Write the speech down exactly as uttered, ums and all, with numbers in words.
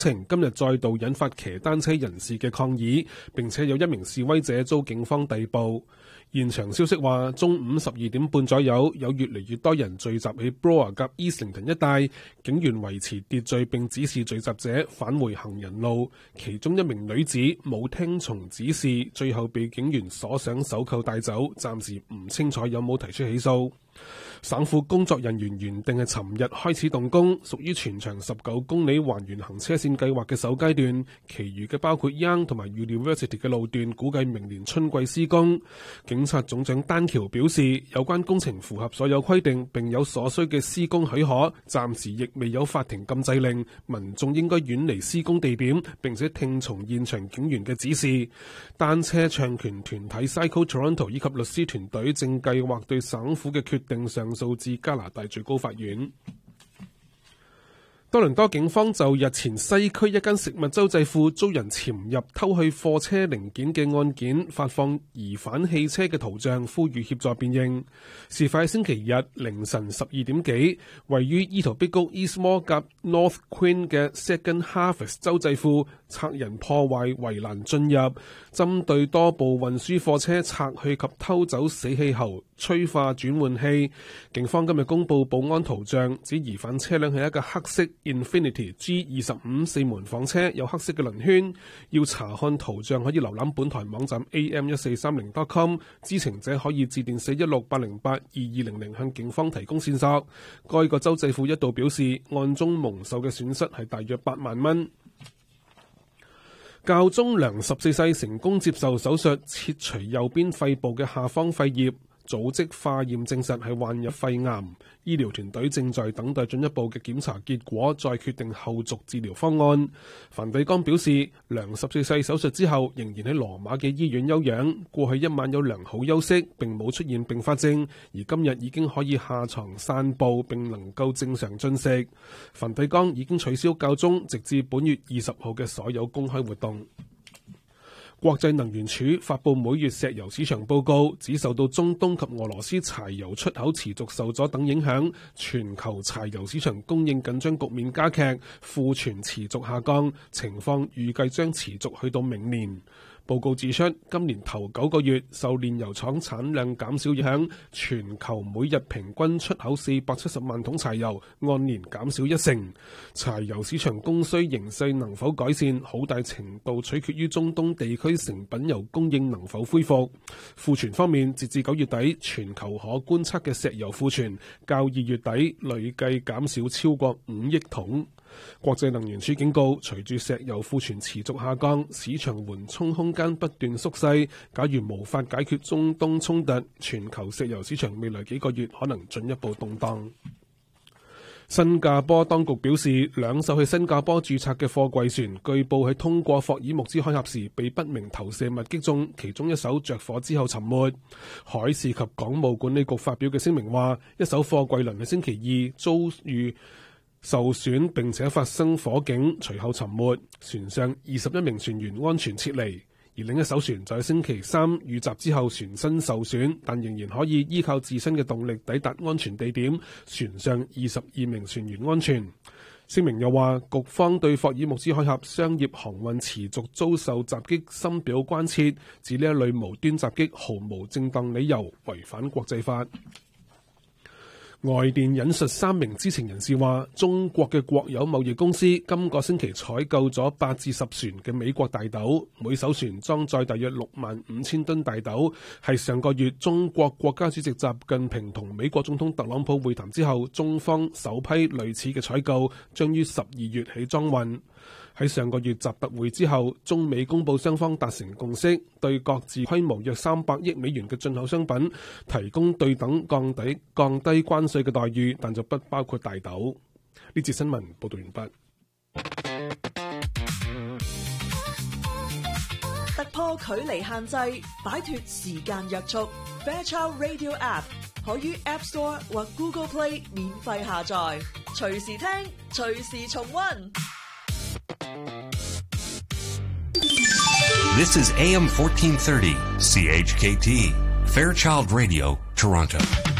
情今日再度引發騎單車人士嘅抗議，並且有一名示威者遭警方逮捕。現場消息話，中午十二點半左右，有越嚟越多人聚集喺 Bloor 及 Islington 一帶，警員維持秩序並指示聚集者返回行人路。其中一名女子冇聽從指示，最後被警員鎖上手銬帶走，暫時唔清楚有冇提出起訴。省府工作人員原定係尋日開始動工，屬於全長十九公里環圓行車線計劃嘅首階段，其餘嘅包括 Young 同埋 University 嘅路段，估計明年春季施工。警察總長丹橋表示，有關工程符合所有規定，並有所需嘅施工許可，暫時亦未有法庭禁制令，民眾應該遠離施工地點，並且聽從現場警員嘅指示。單車倡權團體 Cycle Toronto 以及律師團隊正計劃對省府嘅決定上訴至加拿大最高法院。多倫多警方就日前西區一間食物周濟庫遭人潛入偷去貨車零件嘅案件發放疑犯汽車嘅圖像，呼籲協助辨認。事發喺星期日凌晨十二點幾，位於伊圖碧谷 Eastmore 及 North Queen 嘅 Second Harvest 周濟庫，賊人破壞圍欄進入，針對多部運輸貨車拆去及偷走死氣喉、催化轉換器。警方今日公布保安圖像，指疑犯車輛係一個黑色Infinity G 二十五四門房車，有黑色嘅輪圈。要查看圖像可以瀏覽本台網站 A M 一四三零 dot com， 知情者可以致電四一六八零八二二零零向警方提供線索。該個州政府一度表示，案中蒙受嘅損失係大約八萬蚊。教宗良十四世成功接受手術，切除右邊肺部嘅下方肺葉。組織化驗證實係患有肺癌，醫療團隊正在等待進一步嘅檢查結果，再決定後續治療方案。梵蒂岡表示，良十四世手術之後仍然喺羅馬嘅醫院休養，過去一晚有良好休息，並冇出現併發症，而今日已經可以下床散步並能夠正常進食。梵蒂岡已經取消教宗直至本月二十號嘅所有公開活動。國際能源署發布每月石油市場報告，指受到中東及俄羅斯柴油出口持續受阻等影響，全球柴油市場供應緊張局面加劇，庫存持續下降，情況預計將持續去到明年。報告指出，今年頭九個月受煉油廠產量減少影響，全球每日平均出口四百七十萬桶柴油，按年減少一成。柴油市場供需形勢能否改善，好大程度取決於中東地區成品油供應能否恢復。庫存方面，截至九月底，全球可觀測嘅石油庫存較二月底累計減少超過五億桶。國際能源署警告，隨住石油庫存持續下降，市場緩衝空間不斷縮細。假如無法解決中東衝突，全球石油市場未來幾個月可能進一步動盪。新加坡當局表示，兩艘喺新加坡註冊嘅貨櫃船據報喺通過霍爾木茲海峽時被不明投射物擊中，其中一艘着火之後沉沒。海事及港務管理局發表嘅聲明話，一艘貨櫃輪喺星期二遭遇受損並且發生火警，隨後沉沒，船上二十一名船員安全撤離。而另一艘船就喺星期三遇襲之後船身受損，但仍然可以依靠自身嘅動力抵達安全地點，船上二十二名船員安全。聲明又話，局方對霍爾木茲海峽商業航運持續遭受襲擊深表關切，指呢一類無端襲擊毫無正當理由，違反國際法。外電引述三名知情人士話，中國嘅國有貿易公司今個星期採購咗八至十船嘅美國大豆，每艘船裝載大約六萬五千噸大豆，係上個月中國國家主席習近平同美國總統特朗普會談之後，中方首批類似嘅採購將於十二月起裝運。喺上個月習特會之後，中美公佈雙方達成共識，對各自規模約三百億美元嘅進口商品提供對等降低降低關稅嘅待遇，但就不包括大豆。呢節新聞報道完畢。 突破距離限制，擺脫時間約束。Fairchild Radio App 可於 App Store 或 Google Play 免費下載，隨時聽，隨時重溫。 This is A M fourteen thirty, C H K T, Fairchild Radio, Toronto.